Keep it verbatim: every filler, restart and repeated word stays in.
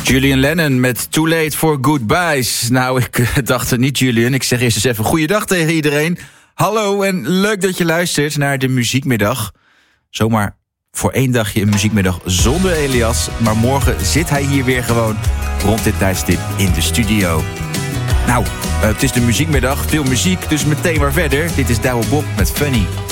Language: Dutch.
Julian Lennon met Too Late for Goodbyes. Nou, ik dacht niet Julian. Ik zeg eerst eens even goeiedag tegen iedereen. Hallo en leuk dat je luistert naar de Muziekmiddag. Zomaar voor één dagje een muziekmiddag zonder Elias. Maar morgen zit hij hier weer gewoon rond dit tijdstip in de studio. Nou, het is de Muziekmiddag, veel muziek, dus meteen maar verder. Dit is Douwe Bob met Funny.